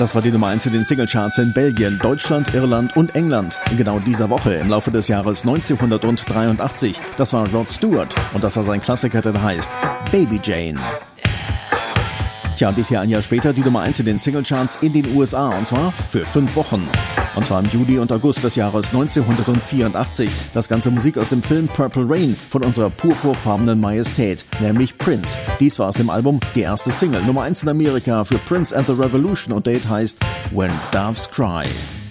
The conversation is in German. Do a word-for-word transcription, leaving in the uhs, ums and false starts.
Das war die Nummer eins in den Singlecharts in Belgien, Deutschland, Irland und England. In genau dieser Woche im Laufe des Jahres neunzehnhundertdreiundachtzig. Das war Rod Stewart und das war sein Klassiker, der heißt Baby Jane. Tja, dies Jahr ein Jahr später die Nummer eins in den Singlecharts in den U S A und zwar für fünf Wochen. Und zwar im Juli und August des Jahres neunzehnhundertvierundachtzig. Das ganze Musik aus dem Film Purple Rain von unserer purpurfarbenen Majestät, nämlich Prince. Dies war aus dem Album die erste Single, Nummer eins in Amerika für Prince and the Revolution und der Hit heißt When Doves Cry.